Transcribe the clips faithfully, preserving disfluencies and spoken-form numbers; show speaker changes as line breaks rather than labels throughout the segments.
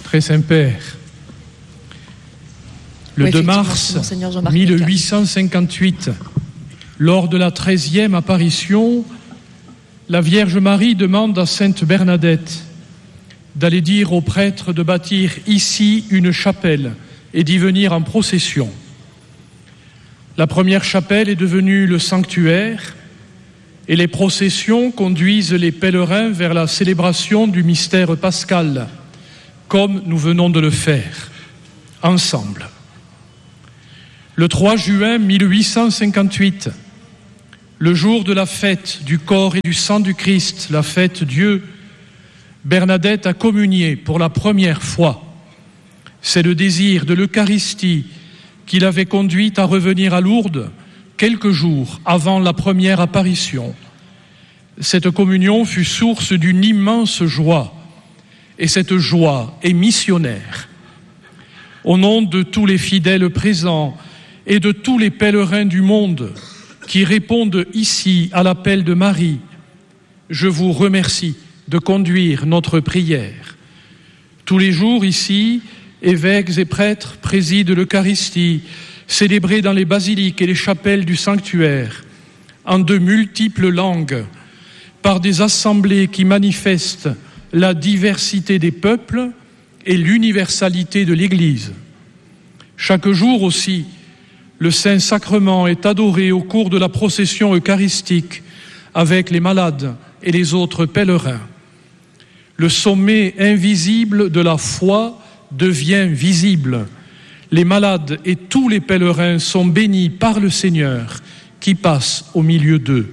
Très Saint-Père, le
oui,
deux mars mille huit cent cinquante-huit, lors de la treizième apparition, la Vierge Marie demande à Sainte Bernadette d'aller dire aux prêtres de bâtir ici une chapelle et d'y venir en procession. La première chapelle est devenue le sanctuaire et les processions conduisent les pèlerins vers la célébration du mystère pascal, comme nous venons de le faire, ensemble. Le trois juin mille huit cent cinquante-huit, le jour de la fête du corps et du sang du Christ, la fête Dieu, Bernadette a communié pour la première fois. C'est le désir de l'Eucharistie qui l'avait conduite à revenir à Lourdes quelques jours avant la première apparition. Cette communion fut source d'une immense joie, et cette joie est missionnaire. Au nom de tous les fidèles présents et de tous les pèlerins du monde qui répondent ici à l'appel de Marie, je vous remercie de conduire notre prière. Tous les jours ici, évêques et prêtres président l'Eucharistie, célébrée dans les basiliques et les chapelles du sanctuaire, en de multiples langues, par des assemblées qui manifestent la diversité des peuples et l'universalité de l'Église. Chaque jour aussi, le Saint-Sacrement est adoré au cours de la procession eucharistique avec les malades et les autres pèlerins. Le sommet invisible de la foi devient visible. Les malades et tous les pèlerins sont bénis par le Seigneur qui passe au milieu d'eux.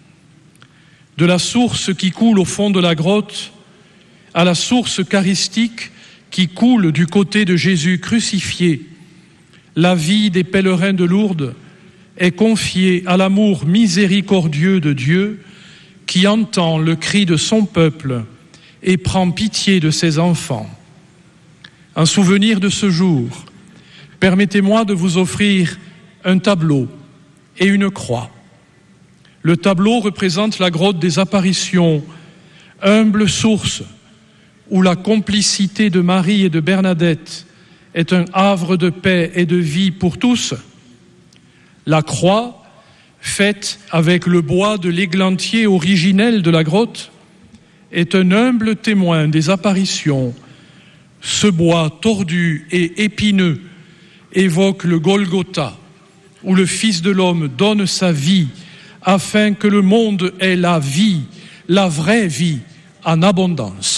De la source qui coule au fond de la grotte à la source eucharistique qui coule du côté de Jésus crucifié, la vie des pèlerins de Lourdes est confiée à l'amour miséricordieux de Dieu qui entend le cri de son peuple et prend pitié de ses enfants. En souvenir de ce jour, permettez-moi de vous offrir un tableau et une croix. Le tableau représente la grotte des apparitions, humble source où la complicité de Marie et de Bernadette est un havre de paix et de vie pour tous. La croix, faite avec le bois de l'églantier originel de la grotte, est un humble témoin des apparitions. Ce bois tordu et épineux évoque le Golgotha, où le Fils de l'homme donne sa vie afin que le monde ait la vie, la vraie vie, en abondance.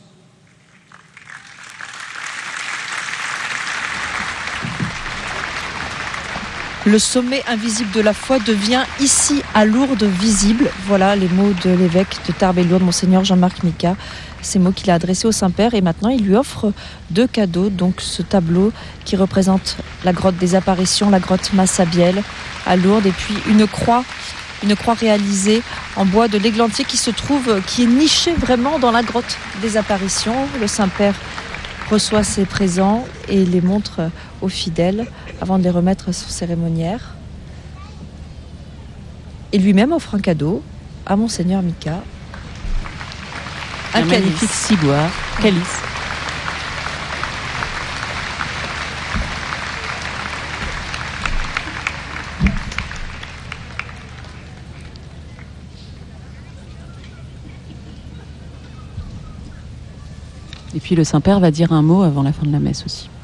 Le sommet invisible de la foi devient ici à Lourdes visible. Voilà les mots de l'évêque de Tarbes et Lourdes, Monseigneur Jean-Marc Micas. Ces mots qu'il a adressés au Saint-Père et maintenant il lui offre deux cadeaux. Donc ce tableau qui représente la grotte des apparitions, la grotte Massabielle à Lourdes et puis une croix, une croix réalisée en bois de l'églantier qui se trouve, qui est nichée vraiment dans la grotte des apparitions. Le Saint-Père reçoit ses présents et les montre aux fidèles avant de les remettre à son cérémoniaire. Et lui-même offre un cadeau à Monseigneur Micas.
Un, un magnifique ciboire, calice. Et puis le Saint-Père va dire un mot avant la fin de la messe aussi.